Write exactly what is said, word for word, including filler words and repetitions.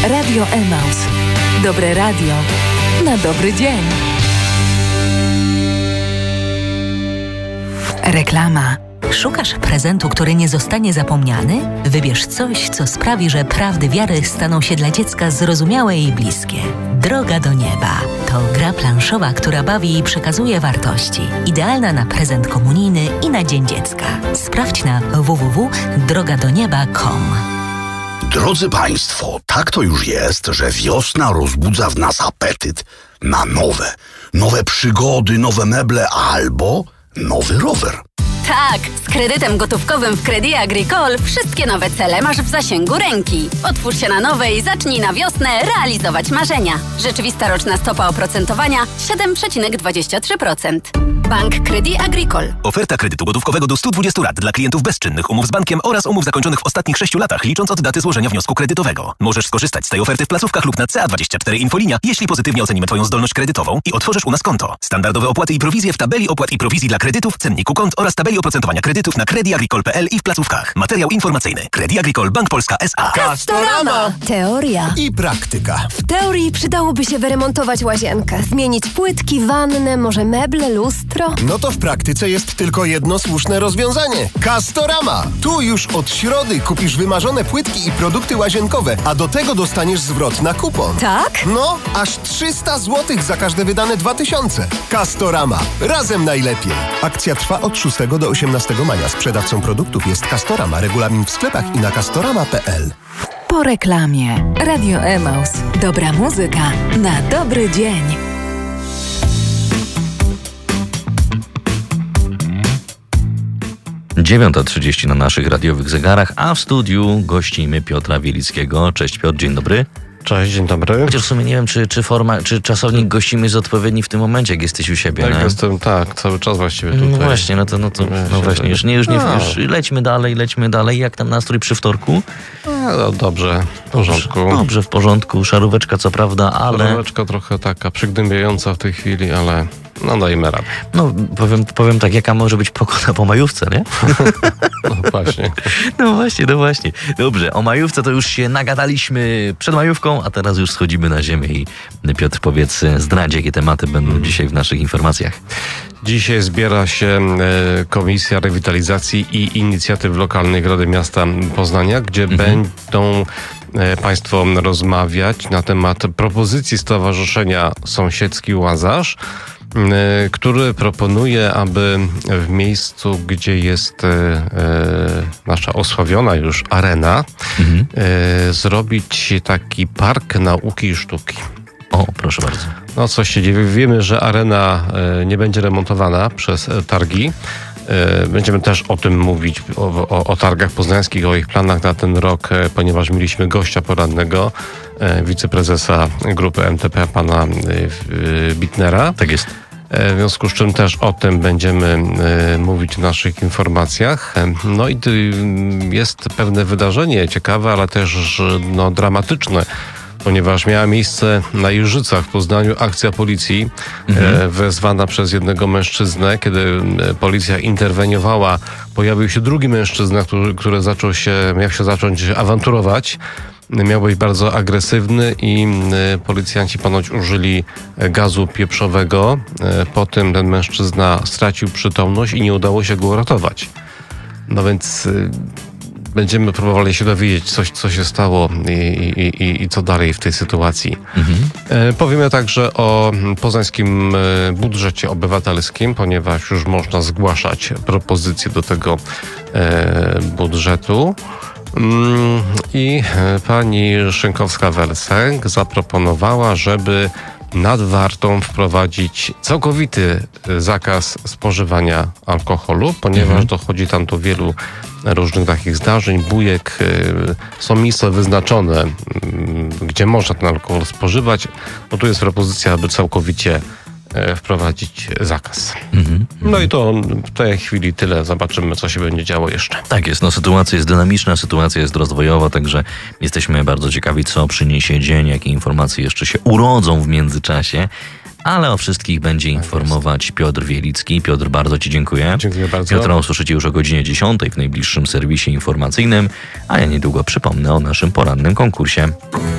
Radio Emaus. Dobre radio na dobry dzień. Reklama. Szukasz prezentu, który nie zostanie zapomniany? Wybierz coś, co sprawi, że prawdy wiary staną się dla dziecka zrozumiałe i bliskie. Droga do nieba to gra planszowa, która bawi i przekazuje wartości. Idealna na prezent komunijny i na Dzień Dziecka. Sprawdź na w w w kropka droga do nieba kropka com. Drodzy Państwo, tak to już jest, że wiosna rozbudza w nas apetyt na nowe, nowe przygody, nowe meble albo nowy rower. Tak, z kredytem gotówkowym w Crédit Agricole wszystkie nowe cele masz w zasięgu ręki. Otwórz się na nowe i zacznij na wiosnę realizować marzenia. Rzeczywista roczna stopa oprocentowania siedem przecinek dwadzieścia trzy procent. Bank Crédit Agricole. Oferta kredytu gotówkowego do stu dwudziestu lat dla klientów bezczynnych umów z bankiem oraz umów zakończonych w ostatnich sześciu latach, licząc od daty złożenia wniosku kredytowego. Możesz skorzystać z tej oferty w placówkach lub na C A dwadzieścia cztery Infolinia, jeśli pozytywnie ocenimy Twoją zdolność kredytową i otworzysz u nas konto. Standardowe opłaty i prowizje w tabeli opłat i prowizji dla kredytów, cenniku kont oraz tabeli oprocentowania kredytów na Crédit Agricole kropka p l i w placówkach. Materiał informacyjny. Crédit Agricole Bank Polska S A. Castorama! Teoria I praktyka. W teorii przydałoby się wyremontować łazienkę, zmienić płytki, wannę, może meble, lustro. No to w praktyce jest tylko jedno słuszne rozwiązanie. Castorama! Tu już od środy kupisz wymarzone płytki i produkty łazienkowe, a do tego dostaniesz zwrot na kupon. Tak? No, aż trzysta złotych za każde wydane dwa tysiące. Castorama. Razem najlepiej. Akcja trwa od szóstego do osiemnastego maja. Sprzedawcą produktów jest Castorama. Regulamin w sklepach i na castorama kropka p l. Po reklamie. Radio Emaus. Dobra muzyka na dobry dzień. dziewiąta trzydzieści na naszych radiowych zegarach, a w studiu gościmy Piotra Wielickiego. Cześć Piotr, dzień dobry. Cześć, dzień dobry. Chociaż w sumie nie wiem, czy, czy forma, czy czasownik gościmy jest odpowiedni w tym momencie, jak jesteś u siebie. Tak, no? jestem, tak, cały czas właściwie tutaj. No właśnie, no to, no to no właśnie, już, nie, już, nie, już lećmy dalej, lećmy dalej. Jak tam nastrój przy wtorku? No, dobrze, w porządku. Dobrze, dobrze, w porządku. Szaróweczka co prawda, ale... Szaróweczka trochę taka przygnębiająca w tej chwili, ale no dajmy radę. No powiem, powiem tak, jaka może być pogoda po majówce, nie? No właśnie. No właśnie, no właśnie. Dobrze, o majówce to już się nagadaliśmy przed majówką, a teraz już schodzimy na ziemię i Piotr, powiedz, zdradź, jakie tematy będą hmm. dzisiaj w naszych informacjach. Dzisiaj zbiera się e, Komisja Rewitalizacji i Inicjatyw Lokalnych Rady Miasta Poznania, gdzie mhm. będą e, Państwo rozmawiać na temat propozycji Stowarzyszenia Sąsiedzki Łazarz, e, który proponuje, aby w miejscu, gdzie jest e, e, nasza osławiona już arena, mhm. e, zrobić taki park nauki i sztuki. O, proszę bardzo. No coś się dzieje. Wiemy, że arena e, nie będzie remontowana przez e, targi. E, będziemy też o tym mówić, o, o, o targach poznańskich, o ich planach na ten rok, e, ponieważ mieliśmy gościa porannego, e, wiceprezesa grupy M T P, pana e, Bitnera. Tak jest. E, w związku z czym też o tym będziemy e, mówić w naszych informacjach. E, no i y, jest pewne wydarzenie ciekawe, ale też no, dramatyczne, ponieważ miała miejsce na Jeżycach w Poznaniu akcja policji mhm. e, wezwana przez jednego mężczyznę. Kiedy policja interweniowała, pojawił się drugi mężczyzna, który, który zaczął się, miał się zacząć awanturować. Miał być bardzo agresywny i e, policjanci ponoć użyli gazu pieprzowego. E, po tym ten mężczyzna stracił przytomność i nie udało się go uratować. No więc... E, Będziemy próbowali się dowiedzieć, coś, co się stało i, i, i, i co dalej w tej sytuacji. Mhm. E, powiemy także o poznańskim budżecie obywatelskim, ponieważ już można zgłaszać propozycje do tego e, budżetu. Mm, I pani Szynkowska-Welsenk zaproponowała, żeby nad Wartą wprowadzić całkowity zakaz spożywania alkoholu, ponieważ mhm. dochodzi tam do wielu różnych takich zdarzeń, bujek. Są miejsca wyznaczone, gdzie można ten alkohol spożywać, bo tu jest propozycja, aby całkowicie wprowadzić zakaz. Mhm. No i to w tej chwili tyle. Zobaczymy, co się będzie działo jeszcze. Tak jest. No, sytuacja jest dynamiczna, sytuacja jest rozwojowa, także jesteśmy bardzo ciekawi, co przyniesie dzień, jakie informacje jeszcze się urodzą w międzyczasie. Ale o wszystkich będzie informować Piotr Wielicki. Piotr, bardzo Ci dziękuję. Dziękuję bardzo. Piotra usłyszycie już o godzinie dziesiątej w najbliższym serwisie informacyjnym, a ja niedługo przypomnę o naszym porannym konkursie.